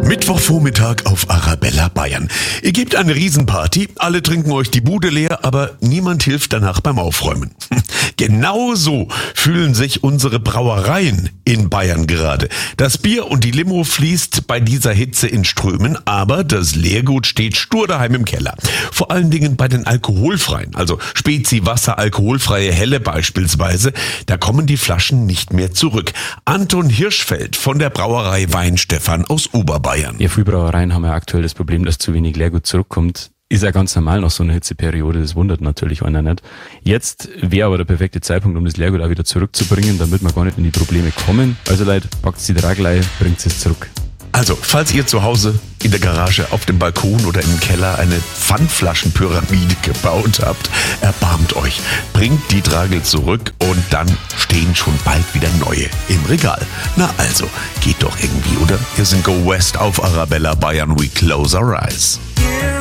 Mittwochvormittag auf Arabella Bayern. Ihr gebt eine Riesenparty, alle trinken euch die Bude leer, aber niemand hilft danach beim Aufräumen. Genau so fühlen sich unsere Brauereien in Bayern gerade. Das Bier und die Limo fließt bei dieser Hitze in Strömen, aber das Leergut steht stur daheim im Keller. Vor allen Dingen bei den alkoholfreien, also Spezi, Wasser, alkoholfreie Helle beispielsweise, da kommen die Flaschen nicht mehr zurück. Anton Hirschfeld von der Brauerei Weinstefan aus Oberbayern. Ja, viele Brauereien haben ja aktuell das Problem, dass zu wenig Leergut zurückkommt. Ist ja ganz normal nach so einer Hitzeperiode, das wundert natürlich einer nicht. Jetzt wäre aber der perfekte Zeitpunkt, um das Leergut auch wieder zurückzubringen, damit wir gar nicht in die Probleme kommen. Also Leute, packt die Traglei, bringt es zurück. Also, falls ihr zu Hause in der Garage, auf dem Balkon oder im Keller eine Pfandflaschenpyramide gebaut habt, erbarmt euch. Bringt die Tragel zurück und dann stehen schon bald wieder neue im Regal. Na also, geht doch irgendwie, oder? Hier sind Go West auf Arabella Bayern, We Close Our Eyes.